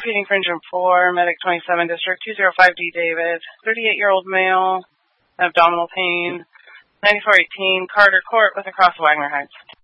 repeating for engine 4, medic 27, district 205D David, 38-year-old male, abdominal pain, 9418, Carter Court with a cross Wagner Heights.